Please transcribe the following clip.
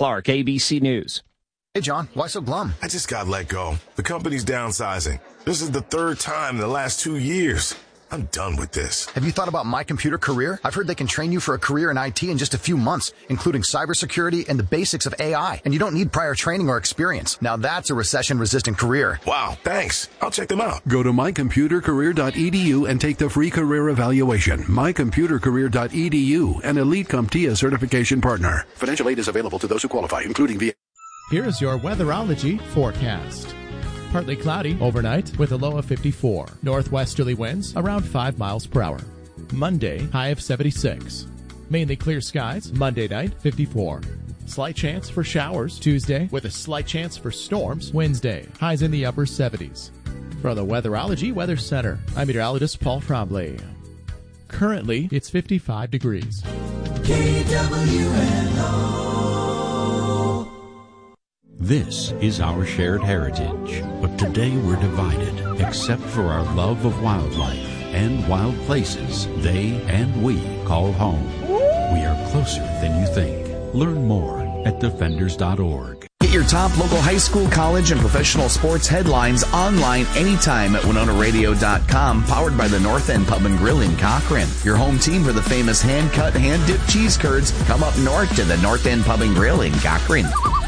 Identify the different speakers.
Speaker 1: Clark, ABC News.
Speaker 2: Hey, John, why so glum?
Speaker 3: I just got let go. The company's downsizing. This is the third time in the last 2 years. I'm done with this.
Speaker 2: Have you thought about My Computer Career? I've heard they can train you for a career in IT in just a few months, including cybersecurity and the basics of AI. And you don't need prior training or experience. Now that's a recession-resistant career.
Speaker 3: Wow, thanks. I'll check them out.
Speaker 4: Go to mycomputercareer.edu and take the free career evaluation. mycomputercareer.edu, an Elite CompTIA certification partner. Financial aid is available to those who qualify, including VA.
Speaker 5: Here's your weatherology forecast. Partly cloudy overnight with a low of 54. Northwesterly winds around 5 miles per hour. Monday, high of 76. Mainly clear skies. Monday night, 54. Slight chance for showers Tuesday with a slight chance for storms Wednesday. Highs in the upper 70s. From the Weatherology Weather Center, I'm meteorologist Paul Trombley. Currently, it's 55 degrees. KWNO.
Speaker 6: This is our shared heritage, but today we're divided, except for our love of wildlife and wild places they and we call home. We are closer than you think. Learn more at defenders.org.
Speaker 7: Get your top local high school, college, and professional sports headlines online anytime at WinonaRadio.com, powered by the North End Pub and Grill in Cochrane. Your home team for the famous hand-cut, hand-dipped cheese curds come up north to the North End Pub and Grill in Cochrane.